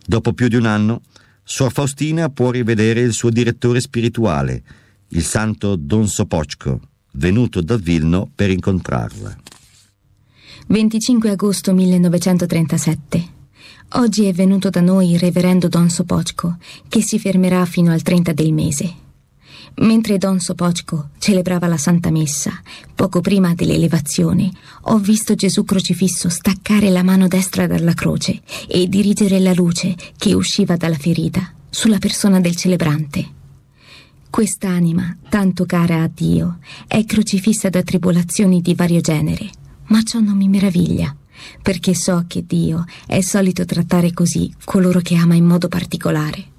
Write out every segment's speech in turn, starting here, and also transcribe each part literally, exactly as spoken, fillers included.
Dopo più di un anno, Suor Faustina può rivedere il suo direttore spirituale, il santo Don Sopocko, venuto da Vilno per incontrarla. venticinque agosto millenovecentotrentasette. Oggi è venuto da noi il reverendo Don Sopocko, che si fermerà fino al trenta del mese. Mentre Don Sopocko celebrava la Santa Messa, poco prima dell'elevazione, ho visto Gesù crocifisso staccare la mano destra dalla croce e dirigere la luce che usciva dalla ferita sulla persona del celebrante. Quest'anima, tanto cara a Dio, è crocifissa da tribolazioni di vario genere, ma ciò non mi meraviglia, perché so che Dio è solito trattare così coloro che ama in modo particolare.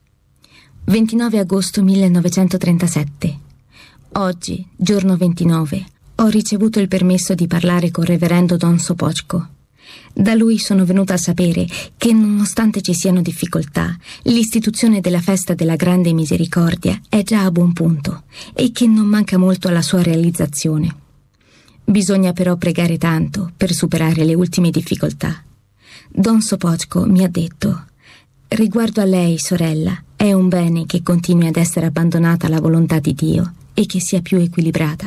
ventinove agosto millenovecentotrentasette. Oggi, giorno ventinove, ho ricevuto il permesso di parlare col reverendo Don Sopocko. Da lui sono venuta a sapere che, nonostante ci siano difficoltà, l'istituzione della festa della Grande Misericordia è già a buon punto e che non manca molto alla sua realizzazione. Bisogna però pregare tanto per superare le ultime difficoltà. Don Sopocko mi ha detto: riguardo a lei, sorella, è un bene che continui ad essere abbandonata alla volontà di Dio e che sia più equilibrata.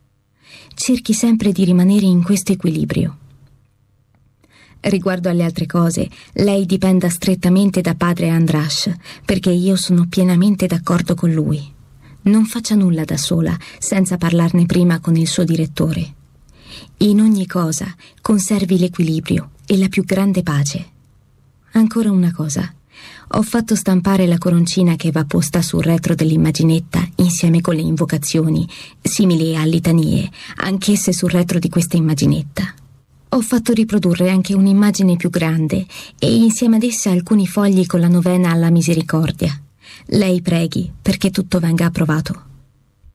Cerchi sempre di rimanere in questo equilibrio. Riguardo alle altre cose, lei dipenda strettamente da padre Andras, perché io sono pienamente d'accordo con lui. Non faccia nulla da sola, senza parlarne prima con il suo direttore. In ogni cosa conservi l'equilibrio e la più grande pace. Ancora una cosa. Ho fatto stampare la coroncina che va posta sul retro dell'immaginetta insieme con le invocazioni, simili a litanie, anch'esse sul retro di questa immaginetta. Ho fatto riprodurre anche un'immagine più grande e insieme ad essa alcuni fogli con la novena alla misericordia. Lei preghi perché tutto venga approvato.